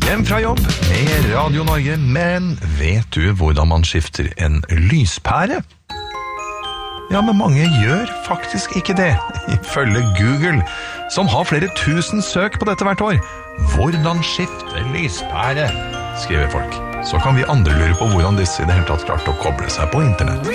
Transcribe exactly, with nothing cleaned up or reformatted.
Hjem fra jobb med Radio Norge, men vet du hvordan man skifter en lyspære? Ja, men mange gjør faktisk ikke det, ifølge Google, som har flere tusen søk på dette hvert år. Hvordan skifte lyspære, skriver folk. Så kan vi andre lure på hvordan disse i det hele tatt klarte å koble seg på internett.